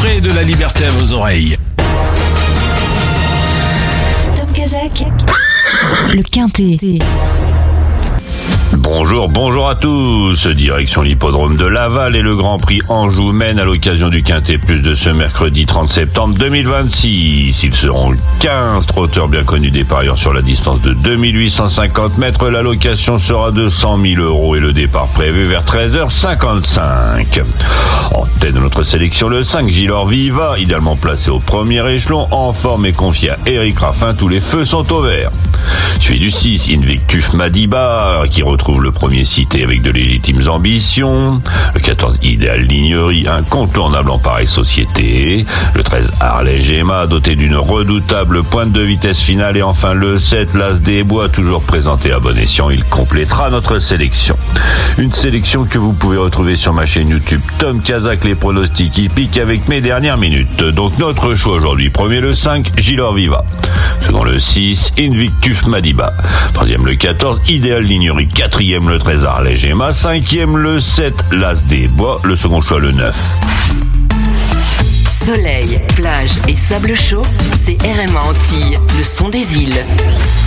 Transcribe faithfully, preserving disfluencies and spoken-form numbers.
Offrez de la liberté à vos oreilles. Tom Kazakh, le Quintet. Bonjour, bonjour à tous. Direction l'hippodrome de Laval et le Grand Prix Anjou mène à l'occasion du Quintet Plus de ce mercredi trente septembre deux mille vingt-six. Ils seront quinze trotteurs bien connus des parieurs sur la distance de deux mille huit cent cinquante mètres. La location sera de cent mille euros et le départ prévu vers treize heures cinquante-cinq. En tête de notre sélection, le cinq, Gilor Viva, idéalement placé au premier échelon, en forme et confié à Eric Raffin. Tous les feux sont au vert. Suivi du six, Invictus Madiba, qui retrouve le premier cité avec de légitimes ambitions. Le quatorze, Idéal Lignerie, incontournable en pareille société. Le treize, Harley Gemma, doté d'une redoutable pointe de vitesse finale. Et enfin le sept, L'As des Bois, toujours présenté à bon escient. Il complétera notre sélection. Une sélection que vous pouvez retrouver sur ma chaîne YouTube Tom Kazakh, les pronostics hippiques avec mes dernières minutes. Donc notre choix aujourd'hui, premier le cinq, Gilor Viva. Second le six, Invictus Madiba. Troisième le quatorze, Idéal Lignerie. Quatrième le treize, Harley Gemma. Cinquième le sept, L'As des Bois. Le second choix le neuf. Soleil, plage et sable chaud, c'est R M A Antilles, le son des îles.